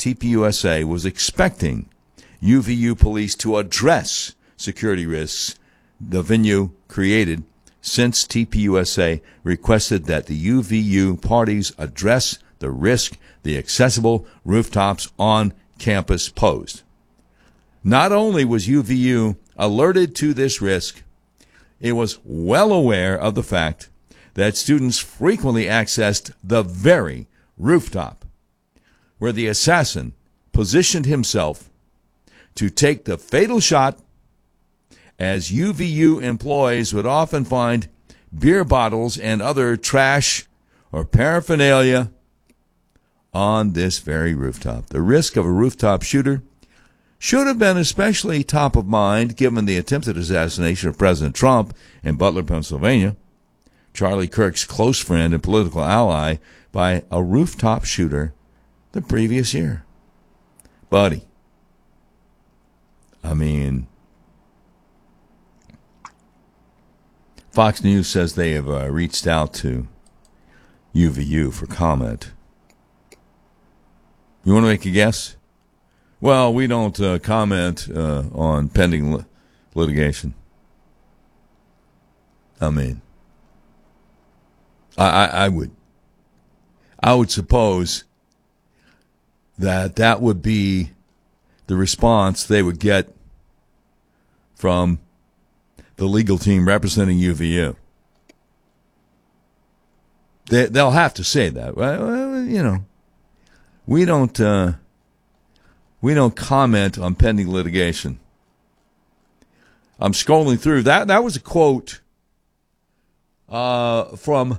TPUSA was expecting UVU police to address security risks the venue created since TPUSA requested that the UVU parties address the risk the accessible rooftops on campus posed. Not only was UVU alerted to this risk, it was well aware of the fact that students frequently accessed the very rooftop where the assassin positioned himself to take the fatal shot, as UVU employees would often find beer bottles and other trash or paraphernalia on this very rooftop. The risk of a rooftop shooter should have been especially top of mind given the attempted assassination of President Trump in Butler, Pennsylvania, Charlie Kirk's close friend and political ally, by a rooftop shooter the previous year. Buddy, I mean, Fox News says they have reached out to UVU for comment. You want to make a guess? Well, we don't comment on pending litigation. I mean, I would suppose that would be the response they would get from the legal team representing UVU. They'll have to say that. Well, you know, we don't comment on pending litigation. I'm scrolling through that. That was a quote from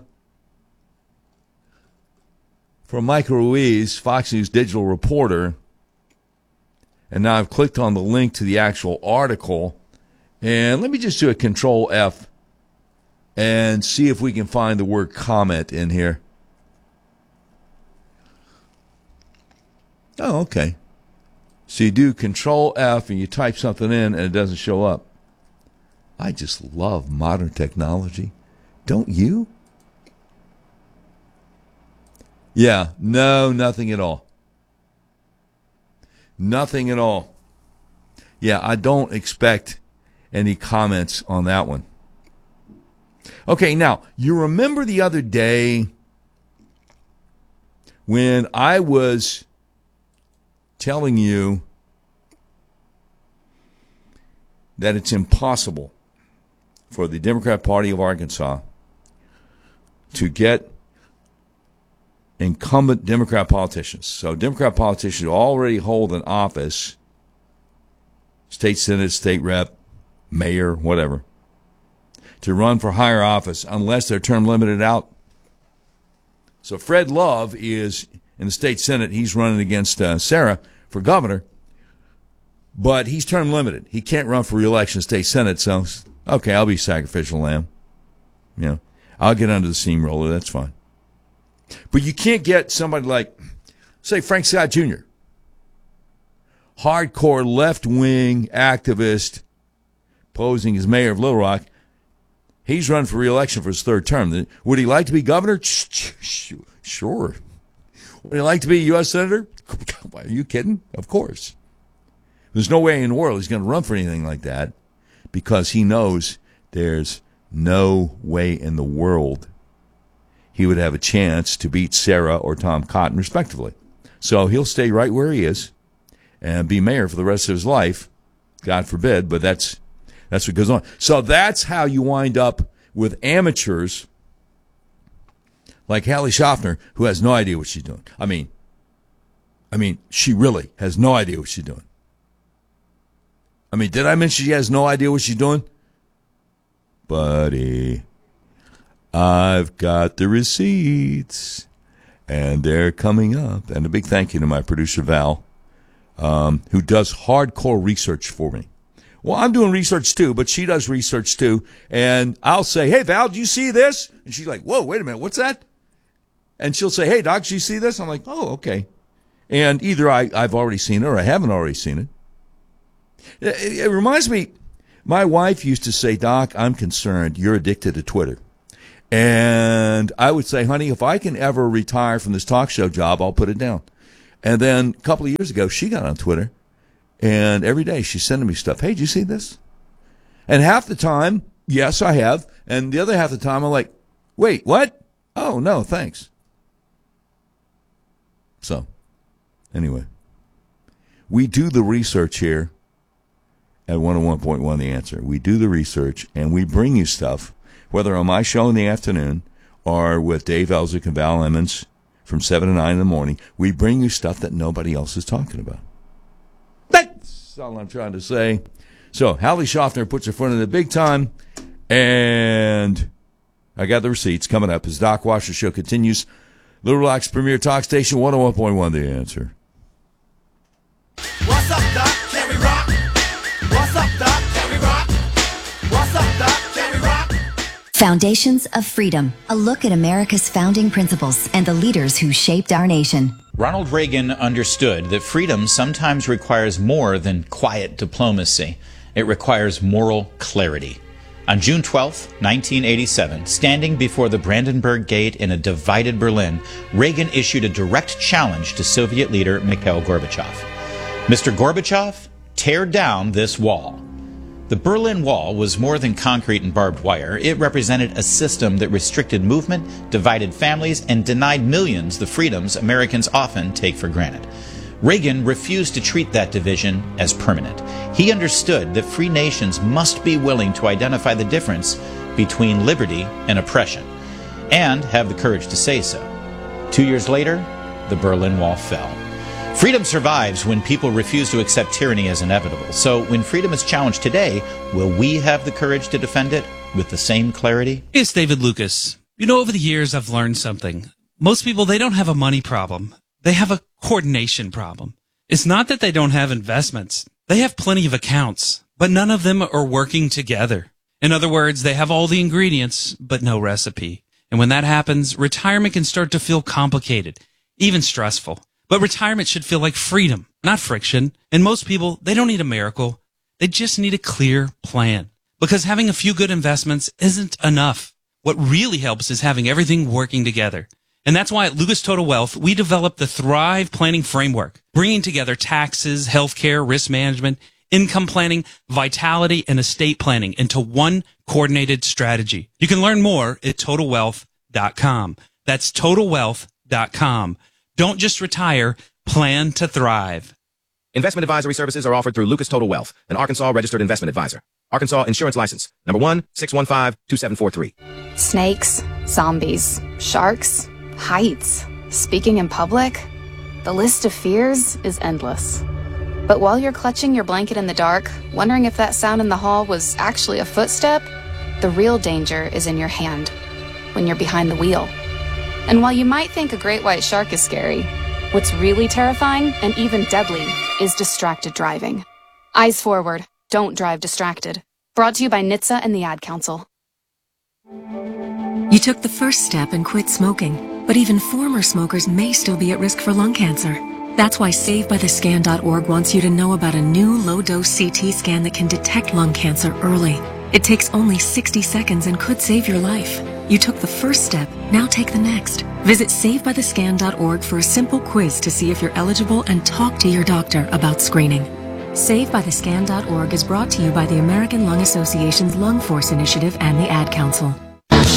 Michael Ruiz, Fox News digital reporter. And now I've clicked on the link to the actual article. And let me just do a Control F and see if we can find the word comment in here. Oh, okay. So you do Control F and you type something in and it doesn't show up. I just love modern technology. Don't you? Yeah, no, nothing at all. Nothing at all. Yeah, I don't expect any comments on that one. Okay, now, you remember the other day when I was telling you that it's impossible for the Democrat Party of Arkansas to get incumbent Democrat politicians. So Democrat politicians who already hold an office, state senate, state rep, mayor, whatever, to run for higher office unless they're term limited out. So Fred Love is in the state senate. He's running against Sarah for governor, but he's term limited. He can't run for re-election state senate. So, okay, I'll be sacrificial lamb. You know, I'll get under the steamroller. That's fine. But you can't get somebody like, say, Frank Scott Jr., hardcore left-wing activist posing as mayor of Little Rock. He's running for re-election for his third term. Would he like to be governor? Sure. Would he like to be a U.S. senator? Are you kidding? Of course. There's no way in the world he's going to run for anything like that because he knows there's no way in the world he would have a chance to beat Sarah or Tom Cotton, respectively. So he'll stay right where he is and be mayor for the rest of his life. God forbid, but that's what goes on. So that's how you wind up with amateurs like Hallie Schaffner, who has no idea what she's doing. I mean, she really has no idea what she's doing. I mean, did I mention she has no idea what she's doing? Buddy, I've got the receipts, and they're coming up. And a big thank you to my producer, Val, who does hardcore research for me. Well, I'm doing research too, but she does research too. And I'll say, hey, Val, do you see this? And she's like, whoa, wait a minute, what's that? And she'll say, hey, Doc, do you see this? I'm like, oh, okay. And either I've already seen it or I haven't already seen it. It reminds me, my wife used to say, Doc, I'm concerned you're addicted to Twitter. And I would say, honey, if I can ever retire from this talk show job, I'll put it down. And then a couple of years ago, she got on Twitter, and every day she's sending me stuff. Hey, did you see this? And half the time, yes, I have. And the other half the time, I'm like, wait, what? Oh, no, thanks. So, anyway, we do the research here at 101.1 The Answer. We do the research, and we bring you stuff, whether on my show in the afternoon or with Dave Elzick and Val Emmons from 7 to 9 in the morning. We bring you stuff that nobody else is talking about. That's all I'm trying to say. So, Hallie Schaffner puts her foot in the big time, and I got the receipts coming up as Doc Washer Show continues. Little Rock's premier talk station, 101.1 The Answer. What's up, Doc? Can we rock? What's up, Doc? Can we rock? What's up, Doc? Can we rock? Foundations of Freedom, a look at America's founding principles and the leaders who shaped our nation. Ronald Reagan understood that freedom sometimes requires more than quiet diplomacy. It requires moral clarity. On June 12, 1987, standing before the Brandenburg Gate in a divided Berlin, Reagan issued a direct challenge to Soviet leader Mikhail Gorbachev. Mr. Gorbachev, tear down this wall. The Berlin Wall was more than concrete and barbed wire. It represented a system that restricted movement, divided families, and denied millions the freedoms Americans often take for granted. Reagan refused to treat that division as permanent. He understood that free nations must be willing to identify the difference between liberty and oppression, and have the courage to say so. 2 years later, the Berlin Wall fell. Freedom survives when people refuse to accept tyranny as inevitable. So when freedom is challenged today, will we have the courage to defend it with the same clarity? It's David Lucas. You know, over the years, I've learned something. Most people, they don't have a money problem. They have a coordination problem. It's not that they don't have investments. They have plenty of accounts, but none of them are working together. In other words, they have all the ingredients, but no recipe. And when that happens, retirement can start to feel complicated, even stressful. But retirement should feel like freedom, not friction. And most people, they don't need a miracle. They just need a clear plan. Because having a few good investments isn't enough. What really helps is having everything working together. And that's why at Lucas Total Wealth, we developed the Thrive Planning Framework, bringing together taxes, healthcare, risk management, income planning, vitality, and estate planning into one coordinated strategy. You can learn more at TotalWealth.com. That's TotalWealth.com. Don't just retire, plan to thrive. Investment advisory services are offered through Lucas Total Wealth, an Arkansas registered investment advisor. Arkansas Insurance License, number 1-615-2743. Snakes, zombies, sharks, heights, speaking in public. The list of fears is endless. But while you're clutching your blanket in the dark, wondering if that sound in the hall was actually a footstep, the real danger is in your hand, when you're behind the wheel. And while you might think a great white shark is scary, what's really terrifying and even deadly is distracted driving. Eyes forward, don't drive distracted. Brought to you by NHTSA and the Ad Council. You took the first step and quit smoking, but even former smokers may still be at risk for lung cancer. That's why SaveByTheScan.org wants you to know about a new low-dose CT scan that can detect lung cancer early. It takes only 60 seconds and could save your life. You took the first step, now take the next. Visit SaveByTheScan.org for a simple quiz to see if you're eligible and talk to your doctor about screening. SaveByTheScan.org is brought to you by the American Lung Association's Lung Force Initiative and the Ad Council.